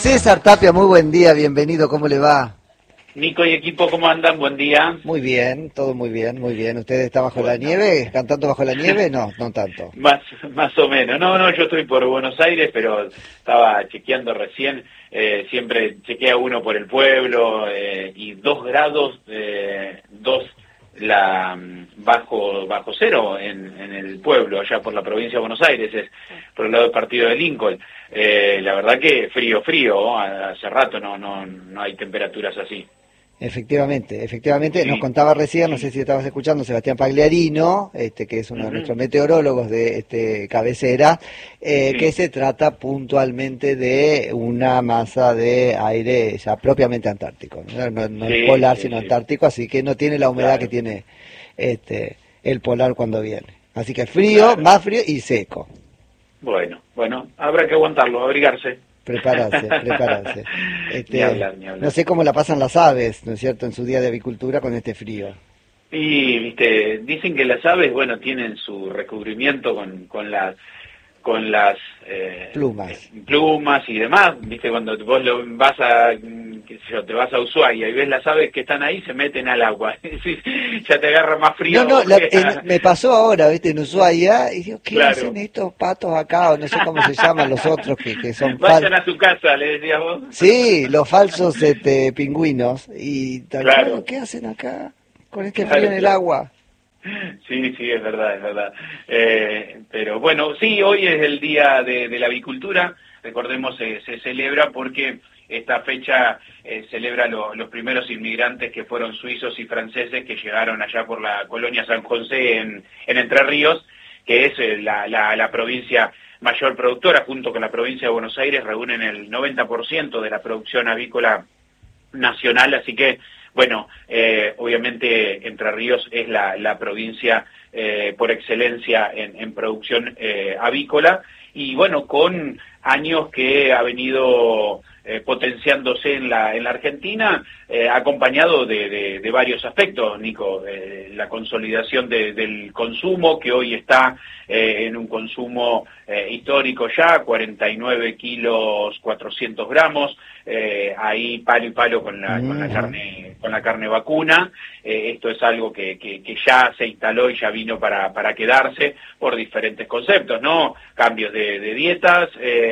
César Tapia, muy buen día, bienvenido, ¿cómo le va? Nico y equipo, ¿cómo andan? Buen día. Muy bien, todo muy bien, muy bien. ¿Usted está bajo la nieve? ¿Cantando bajo la nieve? No, no tanto. Más o menos. No, yo estoy por Buenos Aires, pero estaba chequeando recién. Siempre chequea uno por el pueblo y 2 grados, bajo cero en el pueblo, allá por la provincia de Buenos Aires, es por el lado del partido de Lincoln. La verdad que frío, hace rato no hay temperaturas así. Efectivamente, Sí, nos contaba recién, no sé si estabas escuchando, Sebastián Pagliarino, que es uno de nuestros meteorólogos de cabecera, que se trata puntualmente de una masa de aire ya propiamente antártico, no es polar, sino antártico, así que no tiene la humedad que tiene el polar cuando viene. Así que frío, más frío y seco. Bueno, habrá que aguantarlo, abrigarse. Prepararse. Ni hablar. No sé cómo la pasan las aves, ¿no es cierto?, en su día de avicultura con este frío. Y, viste, dicen que las aves, tienen su recubrimiento con las plumas y demás, viste, cuando vos te vas a Ushuaia y ves las aves que están ahí, se meten al agua, ya te agarra más frío. Me pasó ahora, viste, en Ushuaia, y digo, ¿qué hacen estos patos acá? O no sé cómo se llaman los otros que son vayan a su casa, le decías vos. Sí, los falsos pingüinos, y ¿qué hacen acá con este frío en el agua? Sí, es verdad. Pero bueno, sí, hoy es el Día de la Avicultura, recordemos, se celebra porque esta fecha celebra los primeros inmigrantes que fueron suizos y franceses que llegaron allá por la colonia San José en Entre Ríos, que es la provincia mayor productora, junto con la provincia de Buenos Aires, reúnen el 90% de la producción avícola nacional, así que obviamente Entre Ríos es la provincia por excelencia en producción avícola y con años que ha venido potenciándose en la Argentina, acompañado de varios aspectos, Nico, la consolidación del consumo, que hoy está en un consumo histórico ya, 49 kilos 400 gramos, ahí palo y palo con la carne vacuna. Esto es algo que ya se instaló y ya vino para quedarse por diferentes conceptos, ¿no? Cambios de dietas,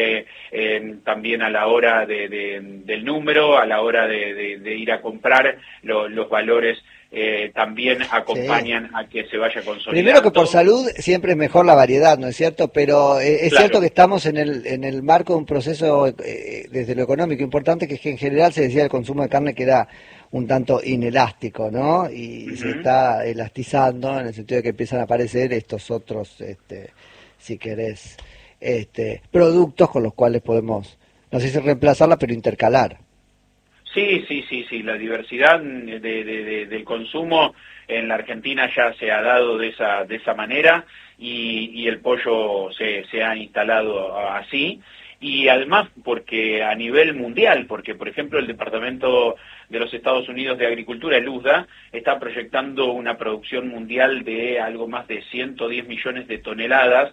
también a la hora del número, a la hora de ir a comprar, los valores también acompañan a que se vaya consolidando. Primero que por salud siempre es mejor la variedad, ¿no es cierto? Pero es cierto que estamos en el marco de un proceso desde lo económico importante, que es que en general se decía el consumo de carne que era un tanto inelástico, ¿no? Y se está elastizando en el sentido de que empiezan a aparecer estos otros, si querés, productos con los cuales podemos, no sé si reemplazarla, pero intercalar. Sí, la diversidad del consumo en la Argentina ya se ha dado de esa manera y el pollo se ha instalado así. Y además porque a nivel mundial, porque por ejemplo el Departamento de los Estados Unidos de Agricultura, el USDA, está proyectando una producción mundial de algo más de 110 millones de toneladas,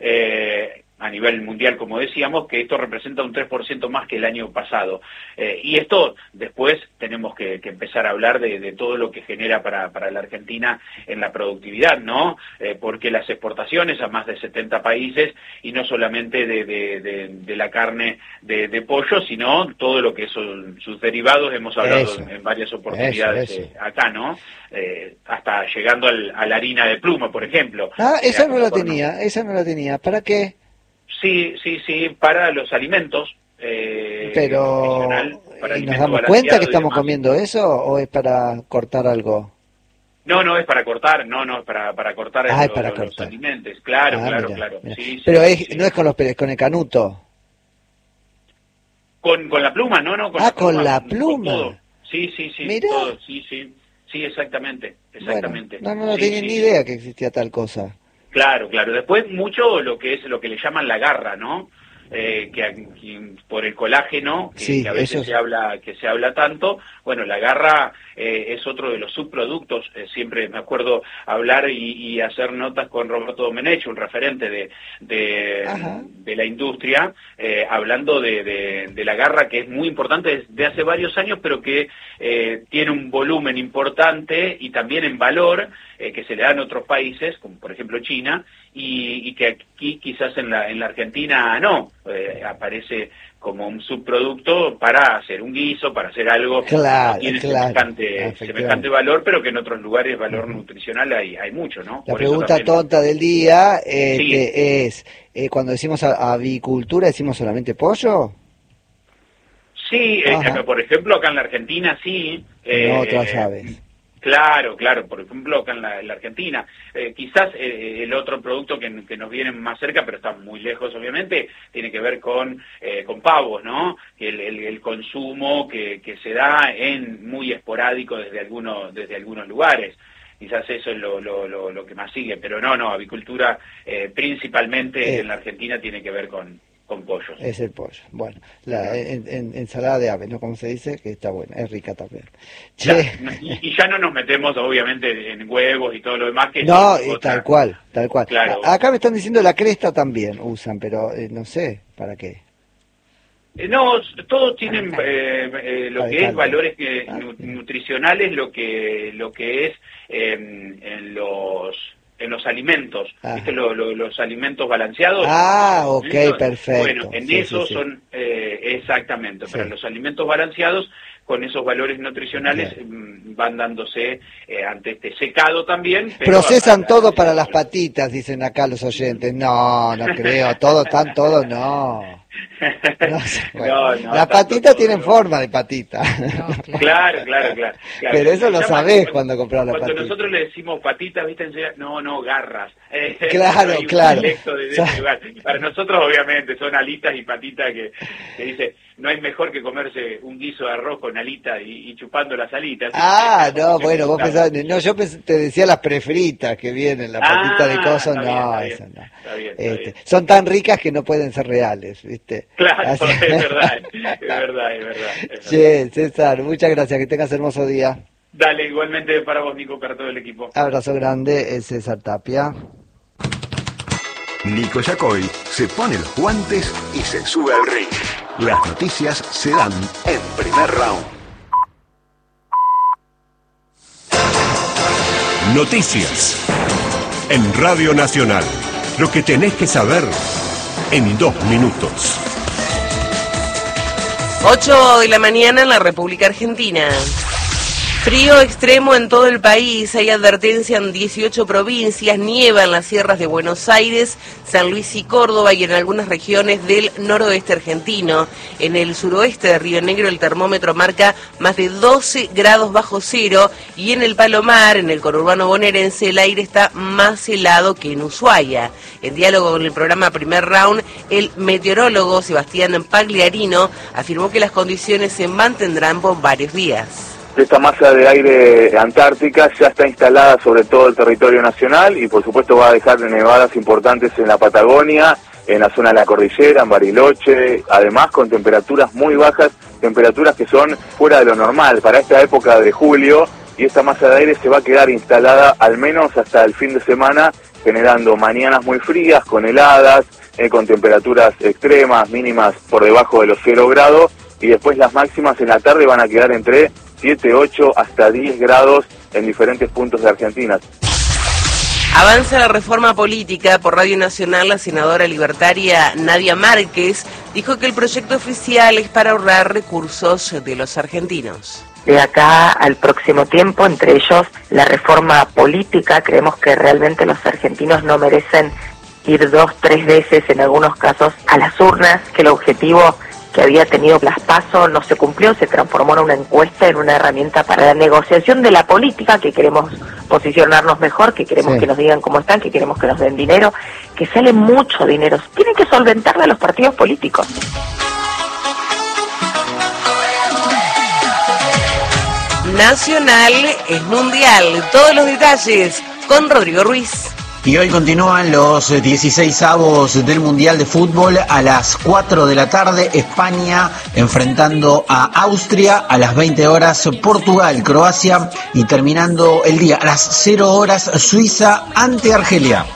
a nivel mundial, como decíamos, que esto representa un 3% más que el año pasado. Y esto después tenemos que empezar a hablar de todo lo que genera para la Argentina en la productividad, ¿no? Porque las exportaciones a más de 70 países, y no solamente de la carne de pollo, sino todo lo que son sus derivados, hemos hablado en varias oportunidades acá, ¿no? Hasta llegando a la harina de pluma, por ejemplo. Esa no la tenía. ¿Para qué? Sí, para los alimentos. Pero, ¿y nos damos cuenta que estamos comiendo eso o es para cortar algo? No, es para cortar, es para cortar los alimentos, claro. Mira. Sí, pero no es con con el canuto. Con la pluma, no. Con la pluma. Con todo. Sí, Mirá. todo, sí, exactamente. Bueno, no tenía ni idea que existía tal cosa. Claro. Después mucho lo que le llaman la garra, ¿no? por el colágeno, sí, que a veces se habla tanto. Bueno, la garra es otro de los subproductos. Siempre me acuerdo hablar y hacer notas con Roberto Domenech, un referente de la industria, hablando de la garra, que es muy importante desde hace varios años, pero que tiene un volumen importante y también en valor, que se le da en otros países, como por ejemplo China, y que aquí quizás en la Argentina no, aparece como un subproducto para hacer un guiso, para hacer algo que tiene semejante valor, pero que en otros lugares valor nutricional hay mucho, ¿no? La pregunta tonta del día es, cuando decimos avicultura, ¿decimos solamente pollo? Sí, por ejemplo, acá en la Argentina sí. No otras aves. Claro, por ejemplo, acá en la Argentina. Quizás el otro producto que nos viene más cerca, pero está muy lejos, obviamente, tiene que ver con pavos, ¿no? El consumo que se da muy esporádico desde algunos lugares. Quizás eso es lo que más sigue, pero no, avicultura principalmente en la Argentina tiene que ver con pollos. Es el pollo. Bueno, ensalada de ave, ¿no? Como se dice, que está buena, es rica también. Y ya no nos metemos, obviamente, en huevos y todo lo demás. Que no, tal cual. Claro. Acá me están diciendo la cresta también usan, pero no sé, ¿para qué? No, todos tienen lo que es valores nutricionales, lo que es en los alimentos, ¿viste? Los alimentos balanceados. Ok, perfecto. Bueno, en eso son, exactamente, pero los alimentos balanceados, con esos valores nutricionales, van dándose ante este secado también. Pero procesan todo para las patitas, dicen acá los oyentes. No creo, todo, no. Las patitas tienen forma de patita. Claro. Pero eso lo sabés cuando compras la patita. Cuando nosotros le decimos patitas, ¿viste? No, garras. Claro. Para nosotros, obviamente, son alitas y patitas que dice, no hay mejor que comerse un guiso de arroz con alita y chupando las alitas. Bueno, vos pensás, yo te decía las prefritas que vienen, la patita de cosas, eso no. Está bien. Son tan ricas que no pueden ser reales, ¿viste? Claro, es verdad. Che, César, muchas gracias, que tengas hermoso día. Dale, igualmente para vos, Nico, para todo el equipo. Abrazo grande, es César Tapia. Nico Yacoy se pone los guantes y se sube al ring. Las noticias se dan en primer round. Noticias en Radio Nacional. Lo que tenés que saber en 2 minutos. 8 de la mañana en la República Argentina. Frío extremo en todo el país, hay advertencia en 18 provincias, nieva en las sierras de Buenos Aires, San Luis y Córdoba y en algunas regiones del noroeste argentino. En el suroeste de Río Negro el termómetro marca más de 12 grados bajo cero y en el Palomar, en el conurbano bonaerense, el aire está más helado que en Ushuaia. En diálogo con el programa Primer Round, el meteorólogo Sebastián Pagliarino afirmó que las condiciones se mantendrán por varios días. Esta masa de aire antártica ya está instalada sobre todo el territorio nacional y por supuesto va a dejar nevadas importantes en la Patagonia, en la zona de la cordillera, en Bariloche, además con temperaturas muy bajas, temperaturas que son fuera de lo normal para esta época de julio, y esta masa de aire se va a quedar instalada al menos hasta el fin de semana, generando mañanas muy frías, con heladas, con temperaturas extremas, mínimas por debajo de los 0 grados, y después las máximas en la tarde van a quedar entre 7, 8 hasta 10 grados en diferentes puntos de Argentina. Avanza la reforma política. Por Radio Nacional, la senadora libertaria Nadia Márquez dijo que el proyecto oficial es para ahorrar recursos de los argentinos. De acá al próximo tiempo, entre ellos la reforma política, creemos que realmente los argentinos no merecen ir 2, 3 veces en algunos casos a las urnas, que el objetivo que había tenido las PASO no se cumplió, se transformó en una encuesta, en una herramienta para la negociación de la política, que queremos posicionarnos mejor, que queremos que nos digan cómo están, que queremos que nos den dinero, que sale mucho dinero, tienen que solventarle a los partidos políticos. Nacional es mundial, todos los detalles con Rodrigo Ruiz. Y hoy continúan los 16avos del Mundial de Fútbol. A las 4 de la tarde, España enfrentando a Austria. A las 20 horas, Portugal, Croacia. Y terminando el día a las 0 horas, Suiza ante Argelia.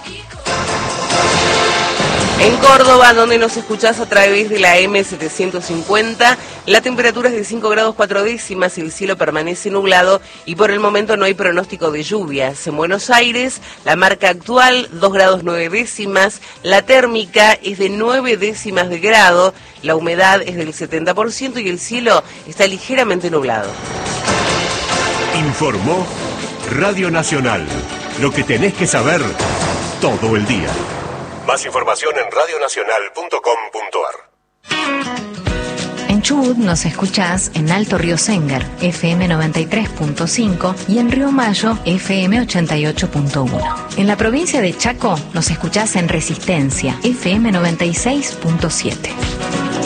En Córdoba, donde nos escuchás a través de la M750, la temperatura es de 5 grados 4 décimas, el cielo permanece nublado y por el momento no hay pronóstico de lluvias. En Buenos Aires, la marca actual, 2 grados 9 décimas, la térmica es de 9 décimas de grado, la humedad es del 70% y el cielo está ligeramente nublado. Informó Radio Nacional, lo que tenés que saber todo el día. Más información en radionacional.com.ar. En Chubut nos escuchás en Alto Río Sénger, FM 93.5 y en Río Mayo, FM 88.1. En la provincia de Chaco nos escuchás en Resistencia, FM 96.7.